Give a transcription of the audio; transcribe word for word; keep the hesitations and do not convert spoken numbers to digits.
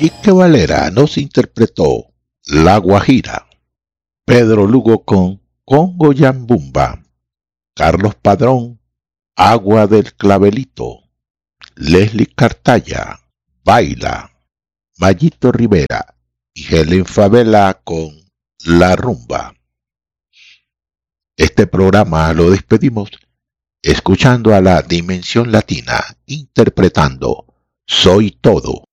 Quique Valera nos interpretó La Guajira. Pedro Lugo con Congo Yambumba. Carlos Padrón, Agua del Clavelito. Leslie Cartaya, Baila. Mayito Rivera y Helen Favela con La Rumba. Este programa lo despedimos escuchando a la Dimensión Latina interpretando Soy Todo.